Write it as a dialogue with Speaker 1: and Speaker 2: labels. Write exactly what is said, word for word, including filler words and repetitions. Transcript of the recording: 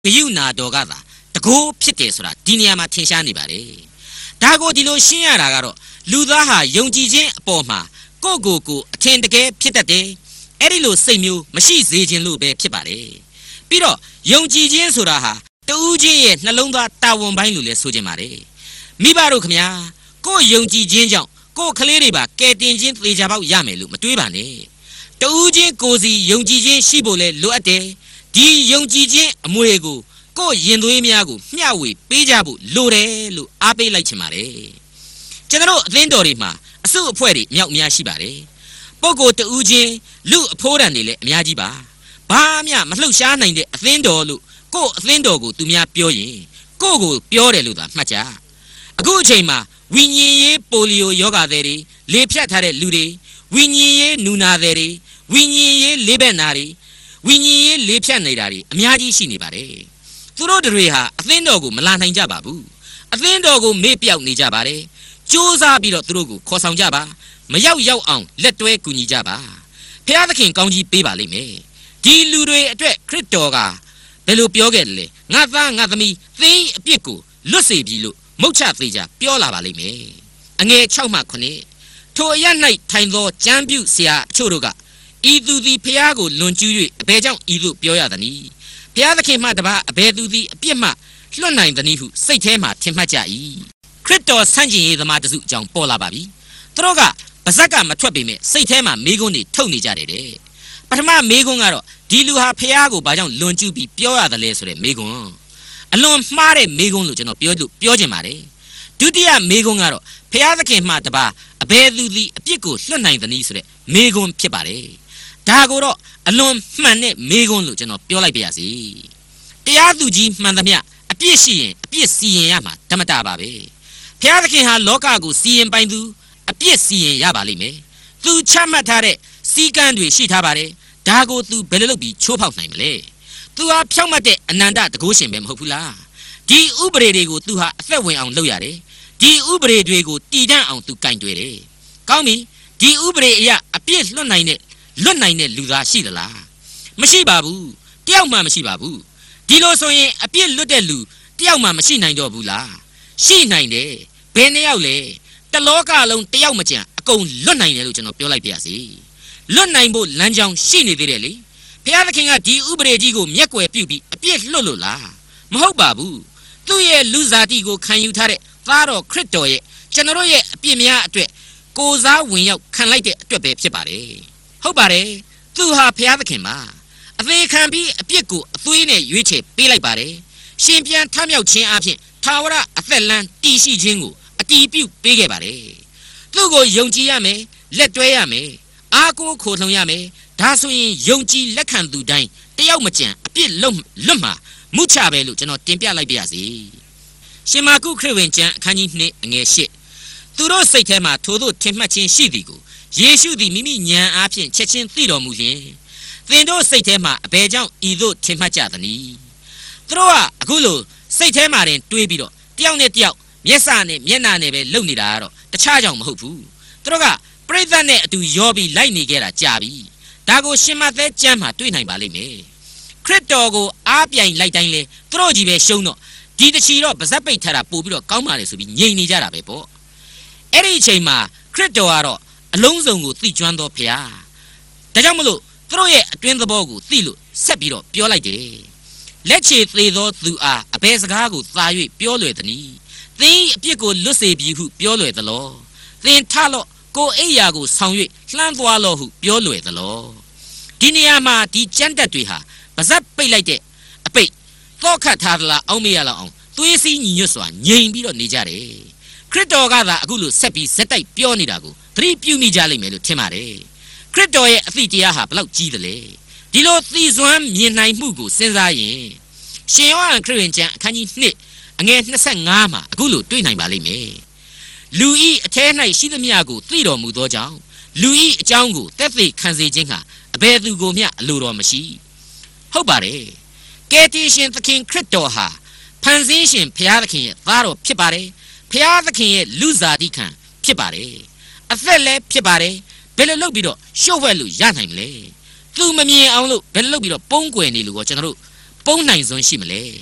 Speaker 1: ယူနာတော်ကသာတကူဖြစ်တယ်ဆိုတာဒီနေရာမှာထင်ရှားနေပါတယ်ဒါကိုဒီလိုရှင်းရတာကတော့လူသားဟာယုံကြည်ခြင်းအပေါ်မှာကိုယ့်ကိုယ်ကိုအထင်တကယ်ဖြစ်တတ်တယ်အဲ့ဒီလိုစိတ်မျိုးမရှိစေခြင်းလို့ပဲဖြစ်ပါတယ်ပြီးတော့ယုံကြည်ခြင်းဆိုတာဟာတူးချင်းရဲ့နှလုံးသားတာဝန်ပိုင်းလို့လည်းဆိုခြင်းပါတယ်မိဘတို့ခင်ဗျာကိုယ့်ယုံကြည်ခြင်းကြောင့်ကိုယ့်ကလေးတွေပါကယ်တင်ခြင်းသေချာပေါက်ရမယ်လို့မတွေးပါနဲ့တူးချင်းကိုယ်စီယုံကြည်ခြင်းရှိဖို့လဲလိုအပ်တယ်ဒီယုံကြည်ခြင်းအမွေကိုကိုယ့်ရင်သွေးများကိုမျှဝေပေးကြဖို့လိုတယ်လို့အားပေးလိုက်ချင်ပါတယ်ကျွန်တော်အသင်းတော်တွေမှာအစုအဖွဲ့တွေမြောက်များရှိပါတယ်ပုဂ္ဂိုလ်တူးချင်းလူအဖိုးတန်တွေလည်းအများကြီးပါဘာမှမလှုပ်ရှားနိုင်တဲ့အသင်းတော်လို့ကိုယ့်အသင်းတော်ကိုသူများပြောရင်ကိုယ့်ကိုပြောတယ်လို့သာမှတ်ကြအခုအချိန်မှာဝိညာဉ်ရေးပိုလီယိုယောဂသည်တွေလေဖြတ်ထားတဲ့လူတွေဝိညာဉ်ရေးနူနာသည်တွေဝိညာဉ်ရေးလေးဘက်နာတွေဝိညာဉ်ရေးလေဖြတ်နေတာတွေအများကြီးရှိနေပါတယ်သူတို့တွေဟာအသင်းတော်ကိုမလာနိုင်ကြပါဘူးအသင်းတော်ကိုမေ့ပြောက်နေကြပါတယ်ကြိုးစားပြီးတော့သူတို့ကိုခေါ်ဆောင်ကြပါမရောက်ရောက်အောင်လက်တွဲကူညီကြပါဖခင်သခင်ကောင်းကြီးပေးပါလိမ့်မယ်ဒီလူတွေအတွက်ခရစ်တော်ကဘယ်လိုပြောခဲ့တယ်လဲငါသားငါသမီးသင်အပြစ်ကိုလွတ်စေပြီလို့မုတ်ချသေးကြပြောလာပါလိမ့်မယ်အငယ်၆မှခုနှစ်ထိုအရ၌ထိုင်သောကျမ်းပြုဆရာအချို့တို့ကဤသူသည်ဖခင်ကိုလွန်ကျူး၍အဘယ်ကြောင့်ဤသို့ပြောရသနည်းဖခင်သခင်မှတပါအဘယ်သူသည်အပြစ်မှလွတ်နိုင်သနည်းဟုစိတ်ထဲမှထင်မှတ်ကြ၏ခရစ်တော်ဆန့်ကျင်ရေးသမားတစုအကြောင်းပေါ်လာပါပြီသူတို့ကပါဇက်ကမထွက်ပေမဲ့စိတ်ထဲမှာမေးခွန်းတွေထုတ်နေကြတယ်တဲ့ပထမမေးခွန်းကတော့ဒီလူဟာဖခင်ကိုဘာကြောင့်လွန်ကျူးပြီးပြောရတယ်လဲဆိုတဲ့မေးခွန်းအလွန်မှားတဲ့မေးခွန်းလို့ကျွန်တော်ပြောလို့ပြောချင်ပါတယ်ဒုတိယမေးခွန်းကတော့ဖခင်သခင်မှတပါအဘယ်သူသည်အပြစ်ကိုလွတ်နိုင်သနည်းဆိုတဲ့မေးခွန်းဖြစ်ပါတယ်ဒါကိုတော့အလွန်မှန်တဲ့မေးခွန်းလို့ကျွန်တော်ပြောလိုက်ပါရစေတရားသူကြီးမှန်သမျှအပြစ်ရှိရင်အပြစ်စီရင်ရမှာဓမ္မတာပါပဲဖခင်သခင်ဟာလောကကိုစီရင်ပိုင်သူအပြစ်စီရင်ရပါလိမ့်မယ်သူချမှတ်ထားတဲ့စီကံတွေရှိထားပါတယ်ဒါကိုသူဘယ်လိုလုပ်ပြီးချိုးဖောက်နိုင်မလဲသူဟာဖြောင့်မတ်တဲ့အနန္တတကုရှင်ပဲမဟုတ်ဘူးလားဒီဥပဒေတွေကိုသူဟာအသက်ဝင်အောင်လုပ်ရတယ်ဒီဥပဒေတွေကိုတည်တံ့အောင်သူကင်တွယ်တယ်ကောင်းပြီဒီဥပဒေအရအပြစ်လွတ်နိုင်တဲ့လွတ်နိုင်တဲ့လူသားရှိသလားမရှိပါဘူးတယောက်မှမရှိပါဘူးဒီလိုဆိုရင်အပြစ်လွတ်တဲ့လူတယောက်မှမရှိနိုင်တော့ဘူးလားရှိနိုင်တယ်ဘယ်နှယောက်လဲတလောကလုံးတယောက်မကျန်အကုန်လွတ်နိုင်တယ်လို့ကျွန်တော်ပြောလိုက်ပါရစေလွတ်နိုင်ဖို့လမ်းကြောင်းရှိနေသေးတယ်လေဘုရားသခင်ကဒီဥပဒေကြီးကိုမျက်ကွယ်ပြုပြီးအပြစ်လွတ်လို့လားမဟုတ်ပါဘူးသူ့ရဲ့လူစားတိကိုခံယူထားတဲ့သားတော်ခရစ်တော်ရဲ့ကျွန်တော်ရဲ့အပြစ်များအတွက်ကိုစားဝင်ရောက်ခံလိုက်တဲ့အတွက်ပဲဖြစ်ပါတယ်ဟုတ်ပါတယ်သူဟာဘုရားသခင်ပါအသေးခံပြီးအပြစ်ကိုအသွေးနဲ့ရွေးချယ်ပေးလိုက်ပါတယ်ရှင်ပြန်ထမြောက်ခြင်းအပြင်ထာဝရအသက်လမ်းတည်ရှိခြင်းကိုအတည်ပြုပေးခဲ့ပါတယ်သူ့ကိုယုံကြည်ရမယ်လက်တွဲရမယ်အားကိုးခိုလှုံရမယ်ဒါဆိုရင်ယုံကြည်လက်ခံသူတိုင်းတယောက်မကျန်အပြစ်လုံးလွတ်မှာမုချပဲလို့ကျွန်တော်တင်ပြလိုက်ပါရစေရှင်မာကုခရစ်ဝင်ကျမ်းအခန်းကြီးနှစ်အငယ်၈သူတို့စိတ်ထဲမှာထိုတို့ထင်မှတ်ခြင်းရှိသည်ကိုယေရှုသည်မိမိဉာဏ်အားဖြင့်ချက်ချင်းသိတော်မူလျှင်သင်တို့စိတ်ထဲမှာအဘယ်ကြောင့်ဤသို့ထင်မှတ်ကြသနည်းသူတို့ကအခုလိုစိတ်ထဲမှာတင်တွေးပြီးတော့တယောက်နဲ့တယောက်မျက်စာနဲ့မျက်နှာနဲ့ပဲလုံနေတာကတော့တခြားကြောင့်မဟုတ်ဘူးသူတို့ကပရိသတ်နဲ့အတူရောပြီးလိုက်နေခဲ့တာကြာပြီဒါကိုရှင်မသက်ကျမ်းမှာတွေ့နိုင်ပါလိမ့်မယ်ခရစ်တော်ကိုအားပြိုင်လိုက်တိုင်းလေသူတို့ကြီးပဲရှုံးတော့ဒီတချီတော့ဗဇက်ပိတ်ထားတာပို့ပြီးတော့ကောင်းပါလေဆိုပြီးငြိမ်နေကြတာပဲပေါ့အဲ့ဒီအချိန်မှာခရစ်တော်ကတော့အလုံးစုံကိုသိကျွမ်းတော်ဖျားဒါကြောင့်မလို့သူတို့ရဲ့အတွင်းသဘောကိုသိလို့ဆက်ပြီးတော့ပြောလိုက်တယ်လက်ချေသေးသောသူအားအဘယ်စကားကိုသာ၍ပြောလွယ်သနည်းသင်အပြစ်ကိုလွတ်စေပြီဟုပြောလွယ်သလောသင်ထလော့ကိုအိယာကိုဆောင်၍လှမ်းသွားလော့ဟုပြောလွယ်သလောဒီနေရာမှာဒီကြမ်းတက်တွေဟာပါဇက်ပိတ်လိုက်တဲ့အပိတ်သောခတ်ထားသလားအောင်းမရလောက်အောင်သွေးစည်းညီညွတ်စွာငြိမ်ပြီးတော့နေကြတယ်ခရစ်တော်ကသာအခုလိုဆက်ပြီးဇက်တိုက်ပြောနေတာကိုသတိပြုမိကြလိမ့်မယ်လို့ထင်ပါတယ်ခရစ်တော်ရဲ့အသည့်တရားဟာဘလောက်ကြီးသလဲဒီလိုသိစွမ်းမြင်နိုင်မှုကိုစဉ်းစားရင်ရှင်ယောဟန်ခရစ်ဝင်ကျမ်းအခန်းကြီးနှစ်အငယ်၂၅မှာအခုလိုတွေ့နိုင်ပါလိမ့်မယ်လူဤအထဲ၌ရှိသမျှကိုသိတော်မူသောကြောင့်လူဤအကြောင်းကိုသက်သေခံစေခြင်းဟာအဘယ်သူကိုမျှအလိုတော်မရှိဟုတ်ပါတယ်ကယ်တင်ရှင်သခင်ခရစ်တော်ဟာဖန်ဆင်းရှင်ဘုရားသခင်ရဲ့သားတော်ဖြစ်ပါတယ်ဘုရားသခင်ရဲ့လူစားတိခံဖြစ်ပါတယ်အသက်လည်းဖြစ်ပါတယ်ဘယ်လိုလုပ်ပြီးတော့ရှုပ်ဝက်လို့ရနိုင်မလဲသူမမြင်အောင်လို့ဘယ်လိုလုပ်ပြီးတော့ပုံးကွယ်နေလို့ကိုကျွန်တော်တို့ပုံးနိုင်စွမ်းရှိမလဲ